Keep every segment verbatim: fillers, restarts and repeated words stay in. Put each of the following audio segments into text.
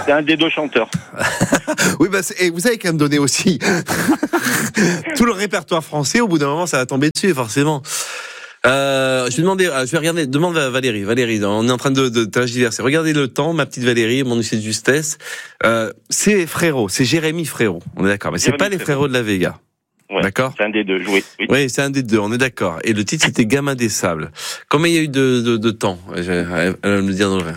C'est un des deux chanteurs. Oui, bah, et vous avez quand même donné aussi tout le répertoire français. Au bout d'un moment, ça va tomber dessus, forcément. Euh, je vais demander, je vais regarder, demande à Valérie. Valérie, on est en train de, de tergiverser. Regardez le temps, ma petite Valérie, mon huissier de justesse. Euh, c'est Frérot, c'est Jérémy Frérot. On est d'accord, mais Jérémy c'est pas les Frérot de la Vega. Ouais, d'accord. C'est un des deux, oui. Oui, oui c'est un des deux, on est d'accord. Et le titre, c'était Gamin des Sables. Combien il y a eu de, de, de temps? Elle va me le dire dans le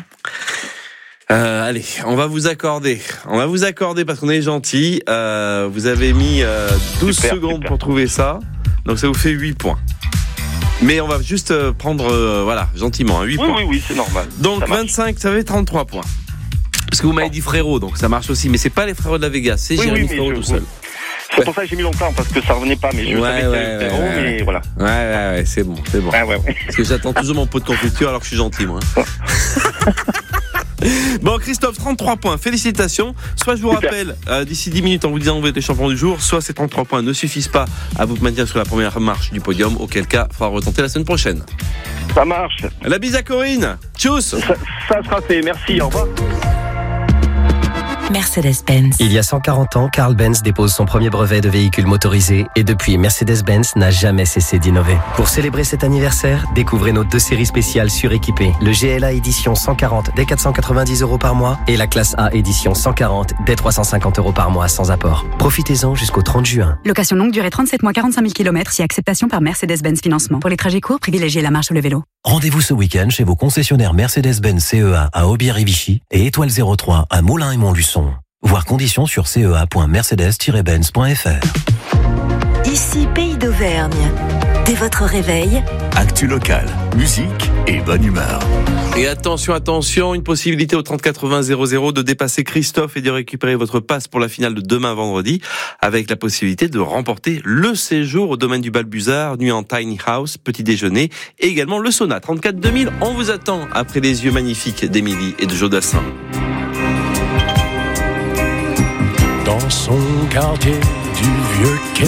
Euh, allez, on va vous accorder. On va vous accorder parce qu'on est gentil. Euh, vous avez mis euh, douze super, secondes super. pour trouver ça. Donc ça vous fait huit points. Mais on va juste euh, prendre, euh, voilà, gentiment, hein, huit oui, points. Oui, oui, c'est normal. Donc ça vingt-cinq, ça fait trente-trois points. Parce que vous m'avez dit Frérot, donc ça marche aussi. Mais c'est pas les Frérots de la Vega, c'est oui, Jérémy oui, Frérot je, tout seul. C'est ouais. pour ça que j'ai mis longtemps, parce que ça revenait pas. Mais je ouais, savais ouais, que c'était Frérot, ouais, mais voilà. Ouais, ouais, ouais, c'est bon, c'est bon. Ouais, ouais, ouais. Parce que j'attends toujours mon pot de confiture alors que je suis gentil, moi. Bon, Christophe, trente-trois points, félicitations. Soit je vous Super. rappelle euh, d'ici dix minutes en vous disant que vous êtes les champions du jour, soit ces trente-trois points ne suffisent pas à vous maintenir sur la première marche du podium, auquel cas, il faudra retenter la semaine prochaine. Ça marche. La bise à Corinne. Tchuss. Ça, ça sera fait, merci, au revoir. Mercedes-Benz. Il y a cent quarante ans, Carl Benz dépose son premier brevet de véhicule motorisé et depuis, Mercedes-Benz n'a jamais cessé d'innover. Pour célébrer cet anniversaire, découvrez nos deux séries spéciales suréquipées. Le G L A édition cent quarante dès quatre cent quatre-vingt-dix euros par mois et la classe A édition cent quarante dès trois cent cinquante euros par mois sans apport. Profitez-en jusqu'au trente juin. Location longue durée trente-sept mois, quarante-cinq mille kilomètres, si acceptation par Mercedes-Benz Financement. Pour les trajets courts, privilégiez la marche ou le vélo. Rendez-vous ce week-end chez vos concessionnaires Mercedes-Benz C E A à Aubière et Vichy et Étoile zéro trois à Moulins et Montluçon. Voir conditions sur c e a point mercedes tiret benz point f r. Ici Pays d'Auvergne. Dès votre réveil, actu local, musique et bonne humeur. Et attention, attention, une possibilité au trente quatre-vingts zéro zéro de dépasser Christophe et de récupérer votre passe pour la finale de demain vendredi, avec la possibilité de remporter le séjour au domaine du Balbuzard, nuit en tiny house, petit déjeuner et également le sauna. trente-quatre deux mille, on vous attend après les yeux magnifiques d'Émilie et de Jodassin. Dans son quartier du vieux quai,